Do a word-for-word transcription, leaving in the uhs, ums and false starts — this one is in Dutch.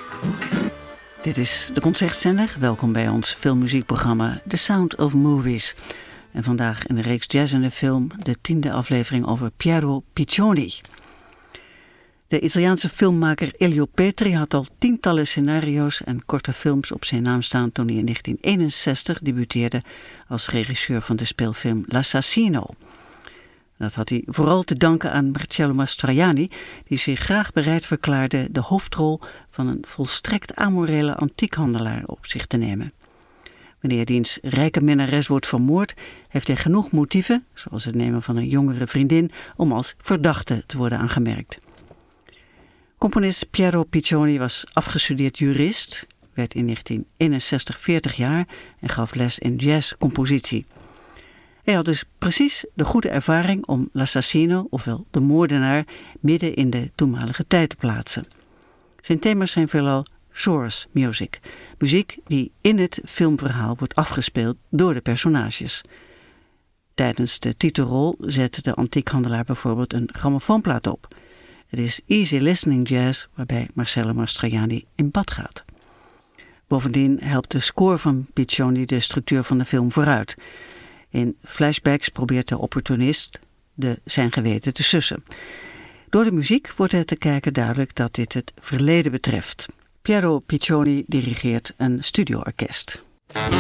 Dit is de Concertzender. Welkom bij ons filmmuziekprogramma The Sound of Movies. En vandaag in de reeks Jazz in de Film de tiende aflevering over Piero Piccioni. De Italiaanse filmmaker Elio Petri had al tientallen scenario's en korte films op zijn naam staan toen hij in negentien eenenzestig debuteerde als regisseur van de speelfilm L'Assassino. Dat had hij vooral te danken aan Marcello Mastroianni, die zich graag bereid verklaarde de hoofdrol van een volstrekt amorele antiekhandelaar op zich te nemen. Wanneer diens rijke minnares wordt vermoord, heeft hij genoeg motieven, zoals het nemen van een jongere vriendin, om als verdachte te worden aangemerkt. Componist Piero Piccioni was afgestudeerd jurist, werd in negentien eenenzestig veertig jaar en gaf les in jazzcompositie. Hij had dus precies de goede ervaring om L'Assassino, ofwel de moordenaar, midden in de toenmalige tijd te plaatsen. Zijn thema's zijn veelal source music, muziek die in het filmverhaal wordt afgespeeld door de personages. Tijdens de titelrol zet de antiekhandelaar bijvoorbeeld een grammofoonplaat op. Het is easy listening jazz waarbij Marcello Mastroianni in bad gaat. Bovendien helpt de score van Piccioni de structuur van de film vooruit. In flashbacks probeert de opportunist de zijn geweten te sussen. Door de muziek wordt het te kijken duidelijk dat dit het verleden betreft. Piero Piccioni dirigeert een studioorkest.